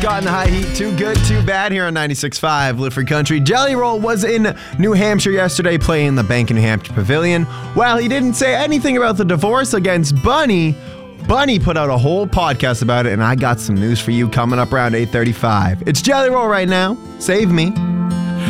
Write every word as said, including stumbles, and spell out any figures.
Got in the high heat, too good, too bad here on ninety-six point five Lifford Country. Jelly Roll was in New Hampshire yesterday playing the Bank in New Hampshire Pavilion. While he didn't say anything about the divorce against Bunny, Bunny put out a whole podcast about it, and I got some news for you coming up around eight thirty-five. It's Jelly Roll right now. Save me.